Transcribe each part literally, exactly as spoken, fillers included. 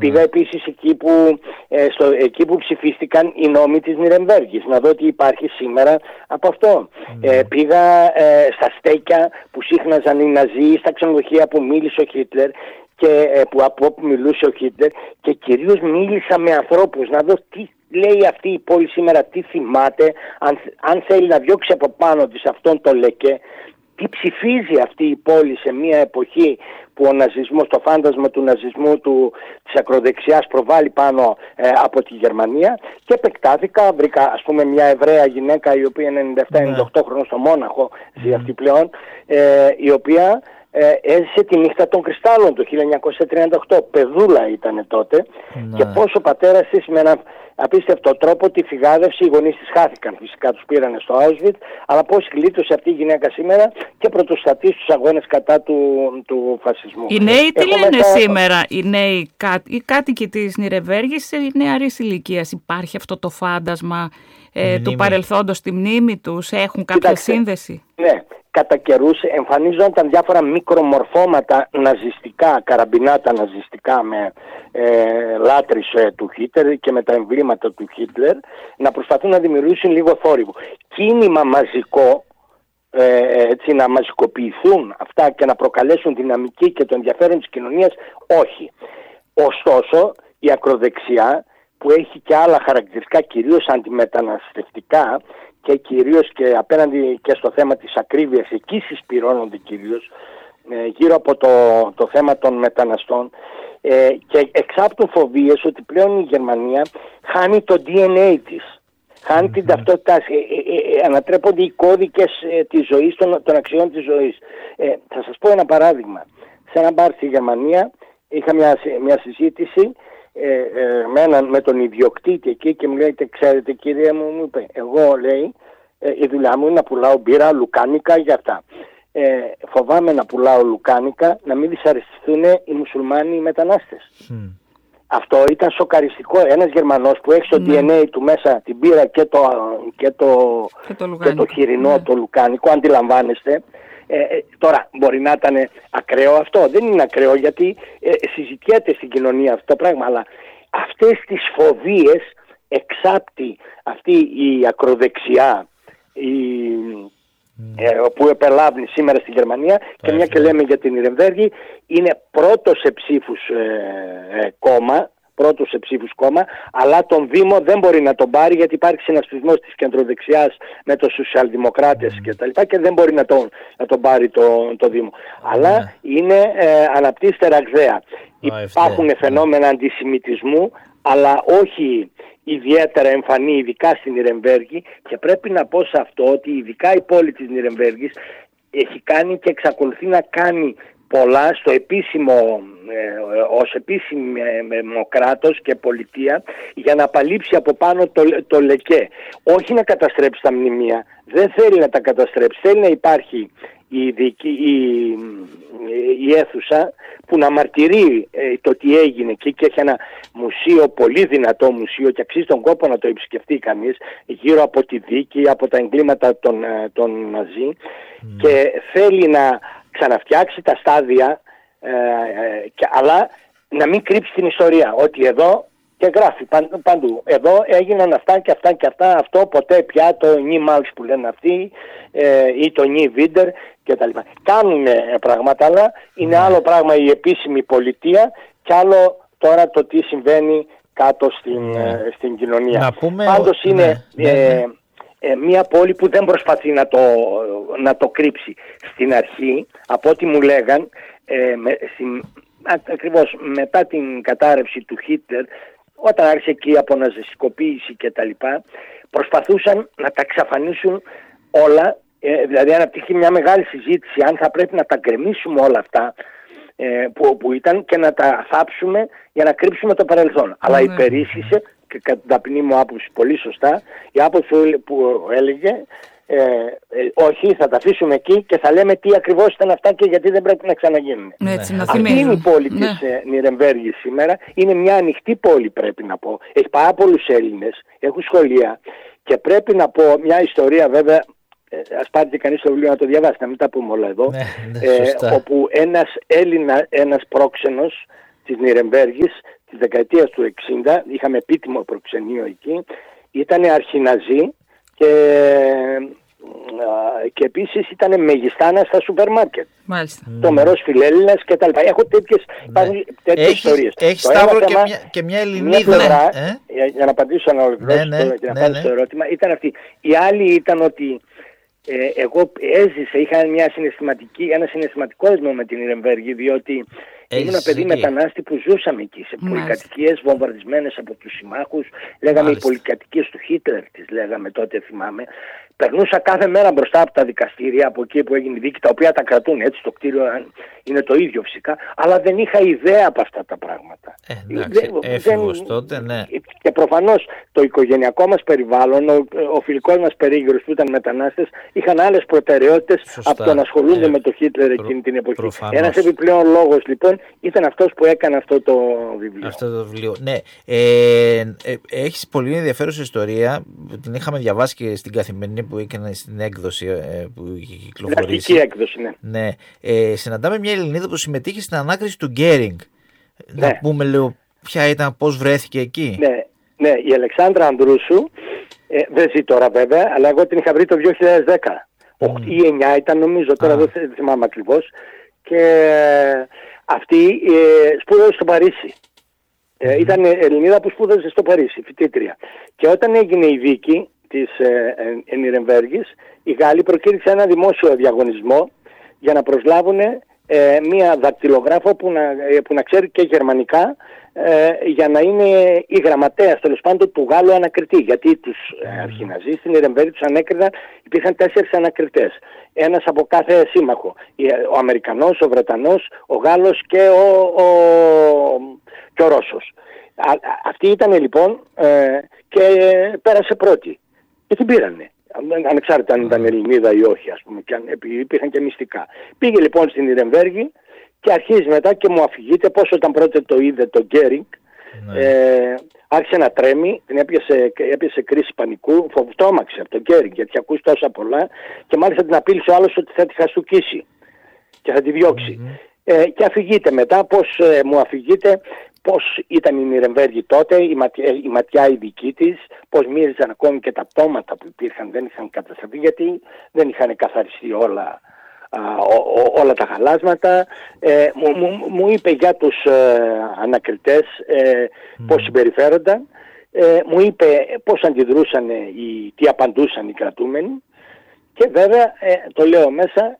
Πήγα επίσης εκεί που, ε, στο, εκεί που ψηφίστηκαν οι νόμοι της Νιρεμβέργης, να δω τι υπάρχει σήμερα από αυτό. Mm. Ε, πήγα ε, στα στέκια που σύχναζαν οι Ναζί, στα ξενοδοχεία που μίλησε ο Χίτλερ και ε, που, από όπου μιλούσε ο Χίτλερ, και κυρίως μίλησα με ανθρώπους να δω τι λέει αυτή η πόλη σήμερα, τι θυμάται, αν, αν θέλει να διώξει από πάνω της αυτόν το λεκέ, τι ψηφίζει αυτή η πόλη σε μια εποχή που ο ναζισμός, το φάντασμα του ναζισμού, του, της ακροδεξιάς προβάλλει πάνω ε, από τη Γερμανία, και επεκτάθηκα, βρήκα ας πούμε μια Εβραία γυναίκα η οποία είναι ενενήντα επτά ενενήντα οκτώ χρονών στο Μόναχο, ζει αυτή πλέον, ε, η οποία ε, έζησε τη νύχτα των κρυστάλλων το χίλια εννιακόσια τριάντα οκτώ, παιδούλα ήταν τότε, ναι. Και πώς ο πατέρας της με έναν απίστευτο τρόπο τη φυγάδευση, οι γονείς της χάθηκαν, φυσικά τους πήρανε στο Auschwitz, αλλά πώς γλίτωσε αυτή η γυναίκα σήμερα και πρωτοστατεί στους αγώνες κατά του, του φασισμού. Οι νέοι τι Έχω λένε μέσα... σήμερα, οι νέοι, οι κάτοικοι της Νιρεμβέργης, οι νεαρής ηλικίας, υπάρχει αυτό το φάντασμα ε, του παρελθόντος στη μνήμη τους, έχουν κάποια Κοιτάξτε, σύνδεση? Ναι. Κατά καιρούς εμφανίζονταν διάφορα μικρομορφώματα ναζιστικά, καραμπινάτα ναζιστικά με ε, λάτρεις ε, του Χίτλερ και με τα εμβλήματα του Χίτλερ, να προσπαθούν να δημιουργήσουν λίγο θόρυβο. Κίνημα μαζικό, ε, έτσι, να μαζικοποιηθούν αυτά και να προκαλέσουν δυναμική και το ενδιαφέρον της κοινωνίας, όχι. Ωστόσο, η ακροδεξιά, που έχει και άλλα χαρακτηριστικά, κυρίως αντιμεταναστευτικά, και κυρίως και απέναντι και στο θέμα της ακρίβειας, εκεί συσπυρώνονται κυρίως ε, γύρω από το, το θέμα των μεταναστών, ε, και εξάπτουν φοβίες ότι πλέον η Γερμανία χάνει το ντι εν έι της, χάνει mm-hmm. την ταυτότητά της, ε, ε, ε, ανατρέπονται οι κώδικες ε, της ζωής, των, των αξιών της ζωής. Ε, θα σας πω ένα παράδειγμα. Σε ένα μπαρ στη Γερμανία είχα μια, μια συζήτηση Ε, ε, με, έναν, με τον ιδιοκτήτη εκεί, και μου λέει, ξέρετε κύριε μου, μου είπε, εγώ λέει ε, η δουλειά μου είναι να πουλάω μπύρα, λουκάνικα για αυτά. Ε, φοβάμαι να πουλάω λουκάνικα να μην δυσαρεστηθούν οι μουσουλμάνοι οι μετανάστες. Mm. Αυτό ήταν σοκαριστικό. Ένας Γερμανός που έχει στο mm. ντι εν έι του μέσα την μπύρα και το, και το, και το, και το χοιρινό, mm. το λουκάνικο, αντιλαμβάνεστε. Ε, τώρα μπορεί να ήταν ακραίο αυτό, δεν είναι ακραίο, γιατί ε, συζητιέται στην κοινωνία αυτό το πράγμα, αλλά αυτές τις φοβίες εξάπτει αυτή η ακροδεξιά η, mm. ε, που επελάβνει σήμερα στη Γερμανία, και μια και λέμε για την Νιρεμβέργη, είναι πρώτο σε ψήφους ε, ε, κόμμα, πρώτο σε ψήφους κόμμα, αλλά τον Δήμο δεν μπορεί να τον πάρει, γιατί υπάρχει συνασπισμός της κεντροδεξιάς με τους σοσιαλδημοκράτες mm. και τα λοιπά, και δεν μπορεί να τον, να τον πάρει το, το Δήμο. Mm. Αλλά είναι ε, αναπτύσσεται ραγδαία. Oh, Υπάρχουν yeah. φαινόμενα αντισημιτισμού, αλλά όχι ιδιαίτερα εμφανή, ειδικά στην Νιρεμβέργη, και πρέπει να πω σε αυτό ότι ειδικά η πόλη της Νιρεμβέργης έχει κάνει και εξακολουθεί να κάνει πολλά στο επίσημο, ε, ως επίσημο κράτος και πολιτεία, για να απαλείψει από πάνω το, το λεκέ. Όχι να καταστρέψει τα μνημεία, δεν θέλει να τα καταστρέψει, θέλει να υπάρχει η, η, η, η αίθουσα που να μαρτυρεί ε, το τι έγινε εκεί, και έχει ένα μουσείο, πολύ δυνατό μουσείο, και αξίζει τον κόπο να το επισκεφτεί κανείς, γύρω από τη δίκη, από τα εγκλήματα των, των Ναζί, mm. και θέλει να ξαναφτιάξει τα στάδια, ε, ε, και, αλλά να μην κρύψει την ιστορία, ότι εδώ, και γράφει παντού, εδώ έγιναν αυτά και αυτά και αυτά, αυτό ποτέ πια το νι μάλξ που λένε αυτοί, ε, ή το νι βίντερ κτλ. Κάνουν πράγματα, αλλά είναι άλλο πράγμα η επίσημη πολιτεία, και άλλο τώρα το τι συμβαίνει κάτω στην, ναι. ε, στην κοινωνία. Να πούμε, Πάντως είναι ναι, ναι, ναι. Ε, ε, μια πόλη που δεν προσπαθεί να το, να το κρύψει. Στην αρχή, από ό,τι μου λέγαν, ε, με, στην, ακριβώς μετά την κατάρρευση του Χίτλερ, όταν άρχισε εκεί η αποναζιστικοποίηση και τα λοιπά, προσπαθούσαν να τα εξαφανίσουν όλα, ε, δηλαδή αναπτύχει μια μεγάλη συζήτηση αν θα πρέπει να τα γκρεμίσουμε όλα αυτά ε, που, που ήταν, και να τα θάψουμε για να κρύψουμε το παρελθόν. Mm, Αλλά υπερίσχυσε, και κατά την ταπεινή μου άποψη πολύ σωστά, η άποψη που έλεγε Ε, ε, όχι, θα τα αφήσουμε εκεί και θα λέμε τι ακριβώς ήταν αυτά και γιατί δεν πρέπει να ξαναγίνουν. Έτσι, να Αυτή είναι η πόλη ναι. της ε, Νιρεμβέργης σήμερα. Είναι μια ανοιχτή πόλη, πρέπει να πω. Έχει πάρα πολλούς Έλληνες, έχουν σχολεία, και πρέπει να πω μια ιστορία, βέβαια, ε, ας πάρετε κανείς το βιβλίο να το διαβάσει, να μην τα πούμε όλα εδώ, ναι, ναι, ε, όπου ένας Έλληνα, ένας πρόξενος της Νιρεμβέργης της δεκαετίας του εξήντα, είχαμε επίτιμο προξενείο εκεί, ήταν αρχιναζί και, και επίσης ήταν μεγιστάνα στα σούπερ μάρκετ. Μάλιστα. Τρομερός φιλέλληνας και τα λοιπά. Έχω τέτοιες, ναι. τέτοιες έχεις, ιστορίες. Έχεις Σταύρο και, μια, και μια Ελληνίδα. Πλευρά, ε? για, για να απαντήσω να ολοκληρώσω ναι, ναι, και να ναι, πάω ναι. στο ερώτημα, ήταν αυτή. Η άλλη ήταν ότι ε, εγώ έζησα, είχα μια συναισθηματική, ένα συναισθηματικό δεσμό με την Ιρεμβέργη, διότι ήμουν ένα παιδί εκεί. Μετανάστη που ζούσαμε εκεί σε πολυκατοικίες βομβαρδισμένες από τους συμμάχους. Λέγαμε οι πολυκατοικίες του Χίτλερ, τις λέγαμε τότε, θυμάμαι. Περνούσα κάθε μέρα μπροστά από τα δικαστήρια, από εκεί που έγινε η δίκη, τα οποία τα κρατούν έτσι, το κτίριο είναι το ίδιο φυσικά, αλλά δεν είχα ιδέα από αυτά τα πράγματα. Ε, εντάξει, έφηβος δεν... τότε, ναι. Και προφανώς το οικογενειακό μας περιβάλλον, ο, ο φιλικός μας περίγυρος που ήταν μετανάστες, είχαν άλλες προτεραιότητες. Σωστά. Από το να ασχολούνται ε, με το Χίτλερ εκείνη την εποχή. Προφανώς. Ένας επιπλέον λόγος λοιπόν ήταν αυτός που έκανε αυτό το βιβλίο. Αυτό το βιβλίο, ναι. Ε, ε, έχεις πολύ ενδιαφέρουσα ιστορία, την είχαμε διαβάσει και στην Καθημερινή που έκανε στην έκδοση ε, που είχε κυκλοφορήσει. Στην έκδοση, ναι. ναι. Ε, συναντάμε μια Ελληνίδα που συμμετείχε στην ανάκριση του Γκέρινγκ. Ναι. Να πούμε λίγο ποια ήταν, πώς βρέθηκε εκεί. Ναι, ναι. Η Αλεξάνδρα Ανδρούσου, ε, δεν ζει τώρα βέβαια, αλλά εγώ την είχα βρει το δύο χιλιάδες δέκα. Mm. οκτώ ή εννιά ήταν νομίζω, τώρα ah. δεν θυμάμαι ακριβώς. Και αυτή ε, σπούδασε στο Παρίσι. Ε, mm. Ήταν Ελληνίδα που σπούδασε στο Παρίσι, φοιτήτρια. Και όταν έγινε η δίκη της ε, ε, Νιρεμβέργης, οι Γάλλοι προκήρυξαν ένα δημόσιο διαγωνισμό για να προσλάβουν ε, μία δακτυλογράφο που να, ε, που να ξέρει και γερμανικά, ε, για να είναι η γραμματέας τέλος πάντων του Γάλλου ανακριτή. Γιατί τους ε, αρχιναζί στην Νιρεμβέργη τους ανέκριναν, υπήρχαν τέσσερις ανακριτές. Ένας από κάθε σύμμαχο. Ο Αμερικανός, ο Βρετανός, ο Γάλλος και ο, ο, και ο Ρώσος. Α, αυτή ήταν λοιπόν ε, και πέρασε πρώτη. Και την πήρανε. Ανεξάρτητα αν ήταν Ελληνίδα ή όχι, ας πούμε, και αν, επειδή υπήρχαν και μυστικά. Πήγε λοιπόν στην Ιρεμβέργη και αρχίζει μετά και μου αφηγείται πως όταν πρώτα το είδε το Γκέρινγκ, ναι. ε, άρχισε να τρέμει, την έπιασε, έπιασε κρίση πανικού, φοβτόμαξε από τον Γκέρινγκ γιατί ακούσει τόσα πολλά και μάλιστα την απείλησε ο άλλος ότι θα τη χαστούκίσει και θα τη διώξει. Mm-hmm. Ε, και αφηγείται μετά πως ε, μου αφηγείται πώς ήταν η Νιρεμβέργη τότε, η ματιά, η ματιά η δική της, πώς μύριζαν ακόμη και τα πτώματα που υπήρχαν, δεν είχαν κατασταθεί γιατί δεν είχαν καθαριστεί όλα, α, ό, ό, όλα τα χαλάσματα. Ε, μου, μου, μου είπε για τους ε, ανακριτές ε, πώς mm. συμπεριφέρονταν, ε, μου είπε πώς αντιδρούσαν, οι, τι απαντούσαν οι κρατούμενοι και βέβαια ε, το λέω μέσα.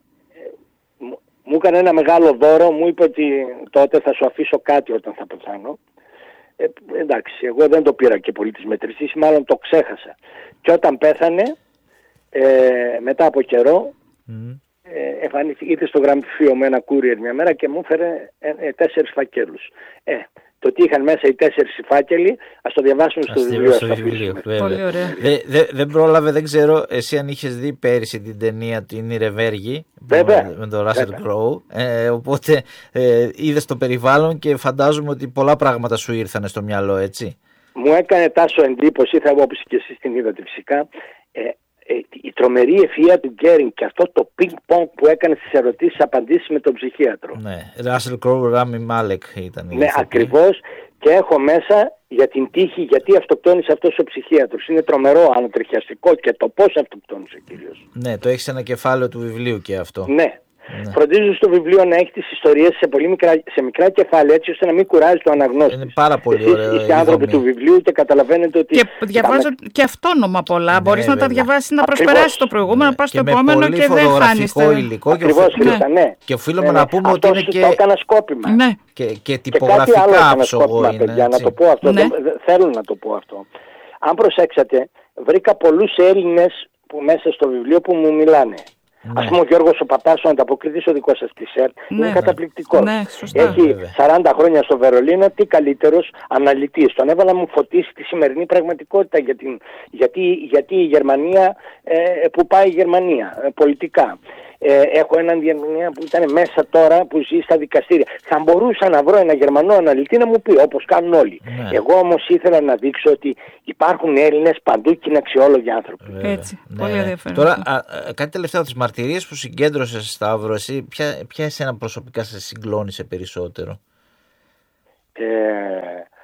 Μου έκανε ένα μεγάλο δώρο, μου είπε ότι τότε θα σου αφήσω κάτι όταν θα πεθάνω. Ε, εντάξει, εγώ δεν το πήρα και πολύ της μετρησής, μάλλον το ξέχασα. Και όταν πέθανε, ε, μετά από καιρό, mm. ε, εμφανίστηκε, ήρθε στο γραμμφείο με ένα courier μια μέρα και μου έφερε ε, ε, τέσσερις φακέλους. Ε, το τι είχαν μέσα οι τέσσερις φάκελοι, ας το διαβάσουμε στο βιβλίο. Στο βιβλίο Πολύ ωραία. Δε, δε, δεν πρόλαβε, δεν ξέρω, εσύ αν είχες δει πέρυσι την ταινία την Νιρεμβέργη με τον Russell Crowe. Ε, οπότε ε, είδες το περιβάλλον και φαντάζομαι ότι πολλά πράγματα σου ήρθαν στο μυαλό, έτσι. Μου έκανε τάσο εντύπωση, θα όπως και εσείς την είδατε φυσικά, ε, ε, η τρομερή ευφυΐα του Γκέρινγκ και αυτό το πινκ-πονγκ που έκανε στις ερωτήσεις απαντήσεις με τον ψυχίατρο. Ναι, Russell Crowe, Ράμι Μάλεκ ήταν. Ναι, ακριβώς. Και έχω μέσα για την τύχη γιατί αυτοκτόνησε αυτός ο ψυχίατρος. Είναι τρομερό, ανατριχιαστικό και το πώς αυτοκτόνησε κυρίως. Ναι, το έχει ένα κεφάλαιο του βιβλίου και αυτό. Ναι. Ναι. Φροντίζω στο βιβλίο να έχει τις ιστορίες σε, πολύ μικρά, σε μικρά κεφάλαια έτσι ώστε να μην κουράζει το αναγνώστη. Είναι πάρα πολύ ωραίο. Εσείς είστε άνθρωποι του βιβλίου και καταλαβαίνετε ότι... Και διαβάζω με... και αυτόνομα πολλά. Ναι, μπορείς βέβαια. Να τα διαβάσεις, να προσπεράσεις το προηγούμενο, ναι. Να πας στο επόμενο και δεν χάνεις. Και με πολύ υλικό. Ακριβώς, και, ναι. Ναι. Και οφείλουμε ναι. να πούμε αυτό ότι είναι και... το έκανα σκόπιμα. Ναι. Και, και τυπογραφικά άψογο είναι. Παιδιά, να το πω αυτό. Ναι. Θέλω να το πω αυτό. Αν προσέξατε, βρήκα πολλούς Έλληνες που μέσα στο βιβλίο που μου μιλάνε. Ναι. Ας πούμε ο Γιώργος ο Παπάς, ο ανταποκριτής ο δικός σας της ΕΡΤ, ναι, είναι καταπληκτικός. Ναι, έχει βέβαια. σαράντα χρόνια στο Βερολίνο, τι καλύτερος αναλυτής. Τον έβαλα να μου φωτίσει τη σημερινή πραγματικότητα για την, γιατί, γιατί η Γερμανία, ε, που πάει η Γερμανία ε, πολιτικά. Ε, έχω έναν Γερμανία που ήταν μέσα τώρα που ζει στα δικαστήρια. Θα μπορούσα να βρω ένα Γερμανό αναλυτή να μου πει όπως κάνουν όλοι. Ναι. Εγώ όμως ήθελα να δείξω ότι υπάρχουν Έλληνες παντού και είναι αξιόλογοι άνθρωποι. Βέβαια. Έτσι. Ναι. Πολύ ενδιαφέρον. Τώρα, α, α, κάτι τελευταίο, τις μαρτυρίες που συγκέντρωσες, Σταύρο, εσύ, ποια, ποια εσένα προσωπικά σε συγκλώνησε περισσότερο? Ε,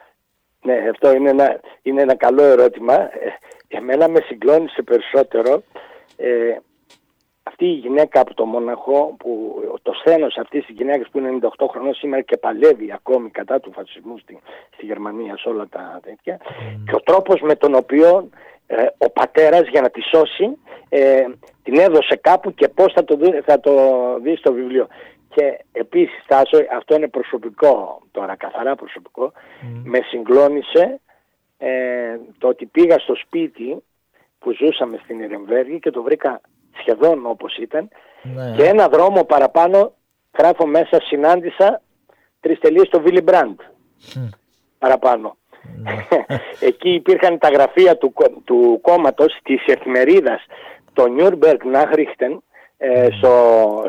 Ναι, αυτό είναι ένα, είναι ένα καλό ερώτημα. Ε, εμένα με συγκλώνησε περισσότερο ε, αυτή η γυναίκα από το Μόναχο, που το σθένος αυτής της γυναίκας που είναι ενενήντα οκτώ χρονών σήμερα και παλεύει ακόμη κατά του φασισμού στη, στη Γερμανία, σε όλα τα τέτοια, mm. και ο τρόπος με τον οποίο ε, ο πατέρας, για να τη σώσει, ε, την έδωσε κάπου και πώς θα το, δει, θα το δει στο βιβλίο. Και επίσης, Τάσο, αυτό είναι προσωπικό τώρα, καθαρά προσωπικό, mm. με συγκλώνησε ε, το ότι πήγα στο σπίτι που ζούσαμε στην Ιρεμβέργη και το βρήκα σχεδόν όπως ήταν, ναι. και ένα δρόμο παραπάνω γράφω μέσα, συνάντησα τρεις τελείες στο Βίλι Μπραντ mm. παραπάνω. Ναι. Εκεί υπήρχαν τα γραφεία του, του κόμματος της εφημερίδας, το Nürnberg Nachrichten, ε, mm. στο,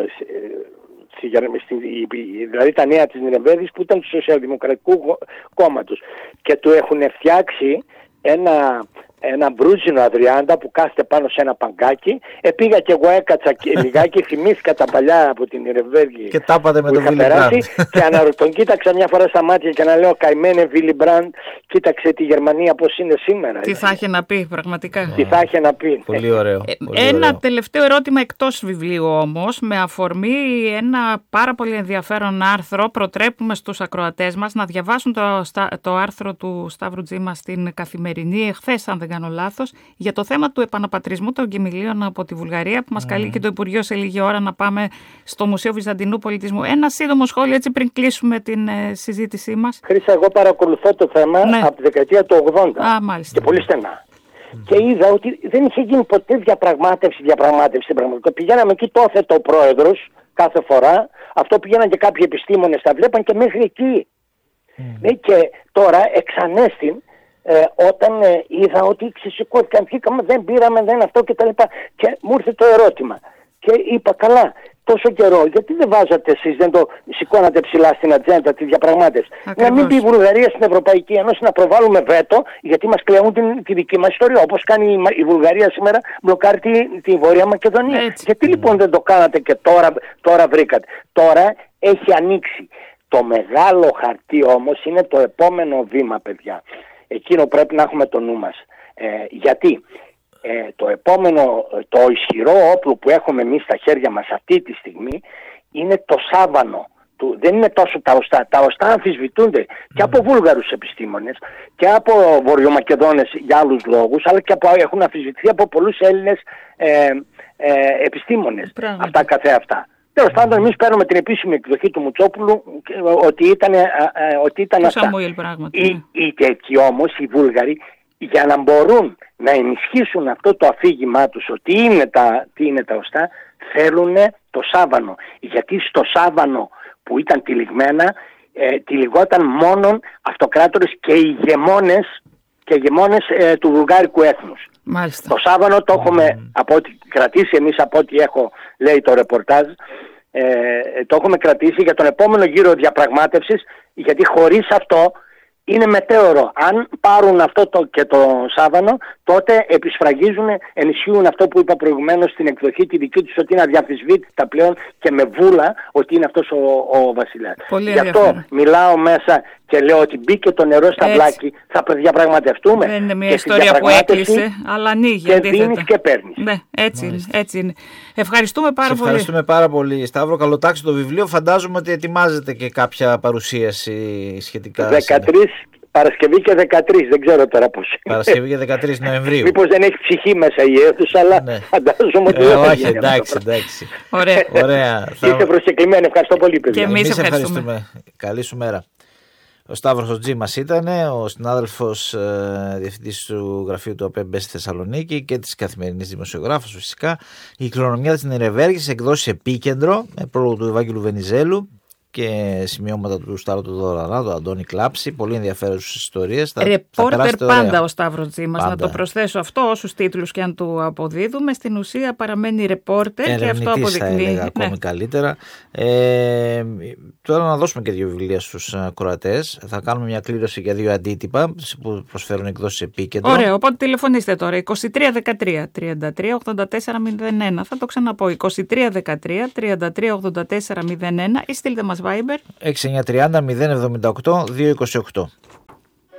στη, δηλαδή τα νέα της Νιρεμβέργης, που ήταν του Σοσιαλδημοκρατικού κόμματος, και του έχουν φτιάξει ένα ένα μπρούζινο αδριάντα που κάθεται πάνω σε ένα παγκάκι. Επήγα και εγώ, έκατσα και λιγάκι, θυμήθηκα τα παλιά από την Ιρεμβέργη και τα είπατε με τον Βίλι Μπραντ. Και αναρω... τον κοίταξα μια φορά στα μάτια και να λέω, καημένε Βίλι Μπραντ, κοίταξε τη Γερμανία πώς είναι σήμερα. Τι θα είχε να πει πραγματικά. Τι θα είχε να πει. Πολύ ωραίο. Ε, πολύ ένα ωραίο. τελευταίο ερώτημα εκτός βιβλίου όμως, με αφορμή ένα πάρα πολύ ενδιαφέρον άρθρο. Προτρέπουμε στους ακροατές μας να διαβάσουν το, το άρθρο του Σταύρου Τζίμα στην Καθημερινή εχθές, αν δεν κάνω λάθος, για το θέμα του επαναπατρισμού των Γκεμιλίων από τη Βουλγαρία, που μας mm. καλεί και το Υπουργείο σε λίγη ώρα να πάμε στο Μουσείο Βυζαντινού Πολιτισμού. Ένα σύντομο σχόλιο έτσι πριν κλείσουμε την ε, συζήτησή μας. Χρήσα, εγώ παρακολουθώ το θέμα, ναι. από τη δεκαετία του ογδόντα. Α, μάλιστα. Και πολύ στενά. Mm. Και είδα ότι δεν είχε γίνει ποτέ διαπραγμάτευση, διαπραγμάτευση στην πραγματικότητα. Πηγαίναμε εκεί, το έθετε ο πρόεδρος κάθε φορά. Αυτό πήγαιναν και κάποιοι επιστήμονες, τα βλέπαν και μέχρι εκεί. Mm. Ναι, και τώρα εξανέστην, Ε, όταν ε, είδα ότι ξεσηκώθηκαν, βγήκαμε, δεν πήραμε, δεν αυτό κτλ. Και, και μου ήρθε το ερώτημα. Και είπα, καλά, τόσο καιρό, γιατί δεν βάζατε εσείς, δεν το σηκώνατε ψηλά στην ατζέντα τη διαπραγμάτευση. Να μην πει η Βουλγαρία στην Ευρωπαϊκή Ένωση, να προβάλλουμε βέτο, γιατί μας κλαίουν την, τη δική μας ιστορία. Όπως κάνει η, η Βουλγαρία σήμερα, μπλοκάρει τη, τη Βόρεια Μακεδονία. Έτσι. Γιατί λοιπόν δεν το κάνατε και τώρα, τώρα βρήκατε. Τώρα έχει ανοίξει. Το μεγάλο χαρτί όμως είναι το επόμενο βήμα, παιδιά. Εκείνο πρέπει να έχουμε το νου μας. Ε, γιατί ε, το επόμενο, το ισχυρό όπλο που έχουμε εμείς στα χέρια μας αυτή τη στιγμή είναι το σάβανο. Του, δεν είναι τόσο τα οστά. Τα οστά αμφισβητούνται mm. και από Βούλγαρους επιστήμονες και από Βορειομακεδόνες για άλλους λόγους, αλλά και από, έχουν αμφισβητηθεί από πολλούς Έλληνες ε, ε, επιστήμονες. Πράγματι. Αυτά καθεαυτά. Τέλος πάντων, εμείς παίρνουμε την επίσημη εκδοχή του Μουτσόπουλου ότι ήταν, ότι ήταν αυτά. Σαμουήλ, πράγματι. Οι, οι τέτοιοι όμως, οι Βούλγαροι, για να μπορούν να ενισχύσουν αυτό το αφήγημά τους ότι είναι τα, τι είναι τα οστά, θέλουν το σάβανο. Γιατί στο σάβανο που ήταν τυλιγμένα, ε, τυλιγόταν μόνον αυτοκράτορες και ηγεμόνες, και ηγεμόνες ε, του βουλγάρικου έθνους. Μάλιστα. Το σάβανο το έχουμε mm. από ό,τι κρατήσει εμείς, από ό,τι έχω λέει το ρεπορτάζ, ε, το έχουμε κρατήσει για τον επόμενο γύρο διαπραγμάτευσης, γιατί χωρίς αυτό είναι μετέωρο. Αν πάρουν αυτό το, και το σάβανο, τότε επισφραγίζουν, ενισχύουν αυτό που είπα προηγουμένως στην εκδοχή τη δική τους, ότι είναι αδιαμφισβήτητα πλέον και με βούλα ότι είναι αυτός ο, ο βασιλιάς. Γι' αυτό μιλάω μέσα και λέω ότι μπήκε το νερό στα βλάκι, θα διαπραγματευτούμε. Δεν είναι μια ιστορία που έκλεισε, αλλά ανοίγει. Και δίνεις και παίρνεις. Ναι, έτσι είναι, έτσι είναι. Ευχαριστούμε πάρα Σε πολύ. Ευχαριστούμε πάρα πολύ, Σταύρο. Καλοτάξει το βιβλίο. Φαντάζομαι ότι ετοιμάζεται και κάποια παρουσίαση σχετικά. δεκατρείς Παρασκευή και δεκατρείς, δεν ξέρω τώρα πώς. Παρασκευή και δεκατρείς Νοεμβρίου. Μήπως δεν έχει ψυχή μέσα η αίθουσα, αλλά ναι. φαντάζομαι ότι ε, δεν θα όχι, εντάξει, εντάξει. Ωραία. Ωραία. Είστε προσκεκλημένοι, ευχαριστώ πολύ, παιδιά. Και εμείς ευχαριστούμε. ευχαριστούμε. Καλή σου μέρα. Ο Σταύρος Τζίμας ήταν, ο συνάδελφος ε, διευθυντής του γραφείου του ΟΠΕΜΠ στη Θεσσαλονίκη και της Καθημερινής Δημοσιογράφος φυσικά. Η κληρονομιά της Νιρεμβέργης, εκδόσεις Επίκεντρο, με πρόλογο του Ευάγγελου Βενιζέλου και σημειώματα του Σταύρου του Δωρανά, του Αντώνη Κλάψη. Πολύ ενδιαφέρουσες ιστορίες. Ρεπόρτερ πάντα ο Σταύρος Τζίμας, να το προσθέσω αυτό, όσους τίτλους και αν του αποδίδουμε. Στην ουσία παραμένει ρεπόρτερ και αυτό αποδεικνύει. Θα έλεγα ακόμη ναι. καλύτερα. Ε, τώρα να δώσουμε και δύο βιβλία στους ακροατές. Θα κάνουμε μια κλήρωση για δύο αντίτυπα που προσφέρουν εκδόσεις Επίκεντρο. Ωραία, οπότε τηλεφωνήστε τώρα. είκοσι τρία δεκατρία τριάντα τρία ογδόντα τέσσερα μηδέν ένα. Θα το ξαναπώ. είκοσι τρία δεκατρία τριάντα τρία ογδόντα τέσσερα μηδέν ένα ή στείλτε μας Viber έξι εννιά τριάντα μηδέν εβδομήντα οκτώ διακόσια είκοσι οκτώ.